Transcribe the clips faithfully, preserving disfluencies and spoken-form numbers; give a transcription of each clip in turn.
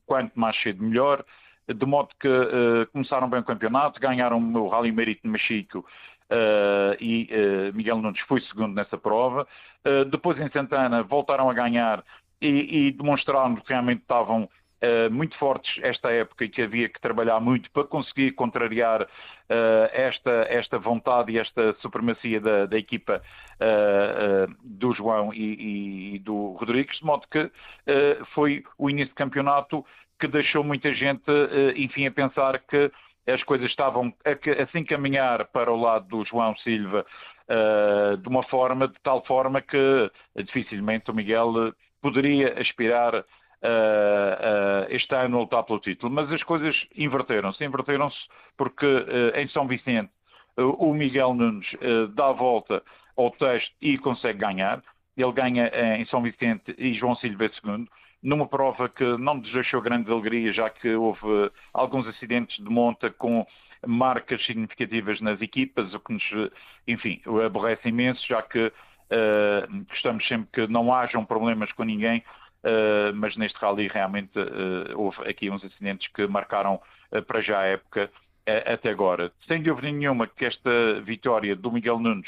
quanto mais cedo melhor, de modo que uh, começaram bem o campeonato, ganharam o Rally Marítimo Machico uh, e uh, Miguel Nunes foi segundo nessa prova. Uh, depois em Santana voltaram a ganhar e, e demonstraram que realmente estavam uh, muito fortes esta época e que havia que trabalhar muito para conseguir contrariar uh, esta, esta vontade e esta supremacia da, da equipa uh, uh, do João e, e, e do Rodrigues, de modo que uh, foi o início do campeonato que deixou muita gente, enfim, a pensar que as coisas estavam a se encaminhar para o lado do João Silva de uma forma, de tal forma que dificilmente o Miguel poderia aspirar este ano a lutar pelo título. Mas as coisas inverteram-se, inverteram-se porque em São Vicente o Miguel Nunes dá a volta ao texto e consegue ganhar. Ele ganha em São Vicente e João Silva é segundo, numa prova que não nos deixou grande alegria, já que houve alguns acidentes de monta com marcas significativas nas equipas, o que nos, enfim, aborrece imenso, já que uh, gostamos sempre que não hajam problemas com ninguém, uh, mas neste rally realmente uh, houve aqui uns acidentes que marcaram uh, para já a época uh, até agora. Sem dúvida nenhuma que esta vitória do Miguel Nunes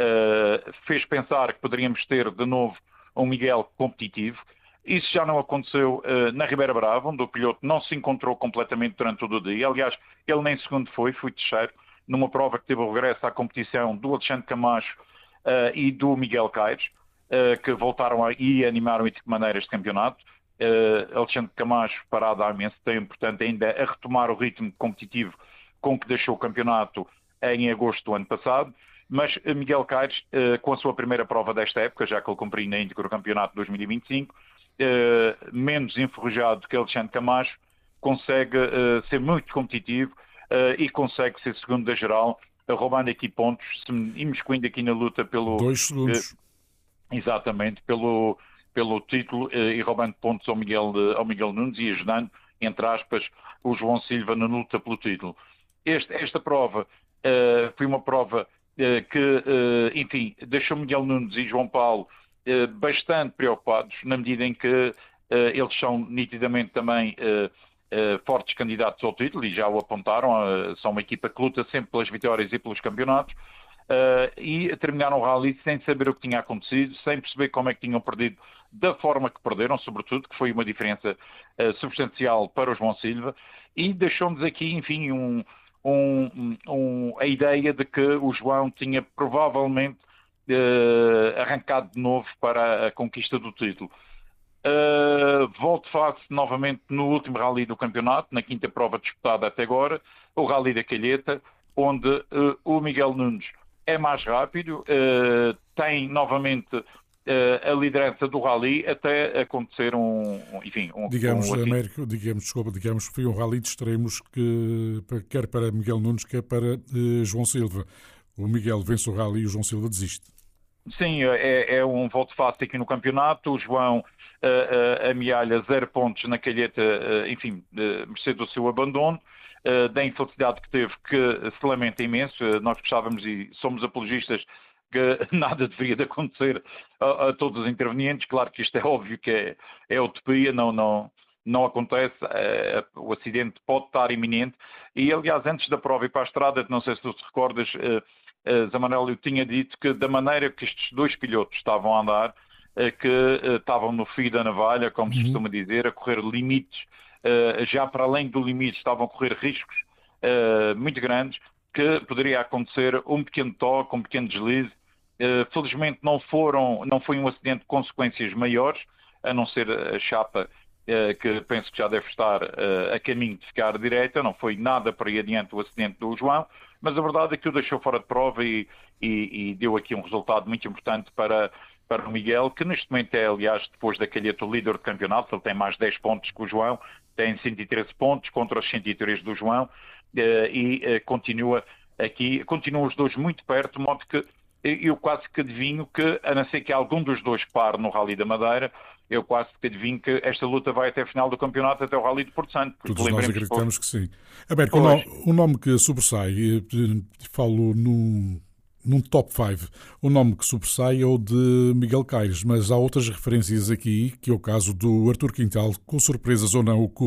uh, fez pensar que poderíamos ter de novo um Miguel competitivo. Isso já não aconteceu uh, na Ribeira Brava, onde o piloto não se encontrou completamente durante todo o dia. Aliás, ele nem segundo foi, foi terceiro, numa prova que teve o regresso à competição do Alexandre Camacho uh, e do Miguel Caires, uh, que voltaram a, e animaram de que maneira este campeonato. Uh, Alexandre Camacho parado há imenso tempo, portanto ainda a retomar o ritmo competitivo com que deixou o campeonato em agosto do ano passado. Mas Miguel Caires, uh, com a sua primeira prova desta época, já que ele cumpriu na Índico do Campeonato de dois mil e vinte e cinco, Uh, menos enferrujado que Alexandre Camacho, consegue uh, ser muito competitivo uh, e consegue ser segundo da geral, uh, roubando aqui pontos, se imiscuindo aqui na luta pelo... Dois segundos. Uh, exatamente, pelo, pelo título uh, e roubando pontos ao Miguel, uh, ao Miguel Nunes e ajudando, entre aspas, o João Silva na luta pelo título. Este, esta prova uh, foi uma prova uh, que, uh, enfim, deixou Miguel Nunes e João Paulo bastante preocupados, na medida em que uh, eles são nitidamente também uh, uh, fortes candidatos ao título e já o apontaram, uh, são uma equipa que luta sempre pelas vitórias e pelos campeonatos, uh, e terminaram o rally sem saber o que tinha acontecido, sem perceber como é que tinham perdido da forma que perderam, sobretudo, que foi uma diferença uh, substancial para o João Silva, e deixou-nos aqui, enfim, um, um, um, a ideia de que o João tinha provavelmente Uh, arrancado de novo para a conquista do título. Uh, volto face novamente no último rally do campeonato, na quinta prova disputada até agora, o Rally da Calheta, onde uh, o Miguel Nunes é mais rápido, uh, tem novamente uh, a liderança do rally até acontecer um, enfim, um... Digamos, um, Américo, digamos, desculpa, digamos que foi um rally de extremos que, quer para Miguel Nunes, quer para uh, João Silva. O Miguel vence o rally e o João Silva desiste. Sim, é, é um voto fácil aqui no campeonato. O João uh, uh, amealha zero pontos na Calheta, uh, enfim, uh, mercê do seu abandono, uh, da infelicidade que teve, que se lamenta imenso. Uh, nós gostávamos e somos apologistas que nada deveria de acontecer a, a todos os intervenientes. Claro que isto é óbvio que é, é utopia, não, não, não acontece. Uh, o acidente pode estar iminente. E, aliás, antes da prova e para a estrada, não sei se tu te recordas, uh, Uh, Zé Manuel, eu tinha dito que da maneira que estes dois pilotos estavam a andar, uh, que uh, estavam no fio da navalha, como se costuma dizer, a correr limites, uh, já para além do limite estavam a correr riscos uh, muito grandes, que poderia acontecer um pequeno toque, um pequeno deslize. Uh, felizmente não, foram, não foi um acidente de consequências maiores, a não ser a chapa, uh, que penso que já deve estar uh, a caminho de ficar direita, não foi nada para ir adiante o acidente do João. Mas a verdade é que o deixou fora de prova e, e, e deu aqui um resultado muito importante para, para o Miguel, que neste momento é, aliás, depois da Calheta, o líder do campeonato. Ele tem mais dez pontos que o João, tem cento e treze pontos contra os cento e três do João, e continua aqui, continuam os dois muito perto, de modo que eu quase que adivinho que, a não ser que algum dos dois pare no Rally da Madeira, eu quase que adivinho que esta luta vai até a final do campeonato, até o Rally de Porto Santo. Todos nós acreditamos que sim. Américo, o nome, o nome que sobressai, falo num, num top cinco, o nome que sobressai é o de Miguel Caires, mas há outras referências aqui, que é o caso do Artur Quintal, com surpresas ou não, o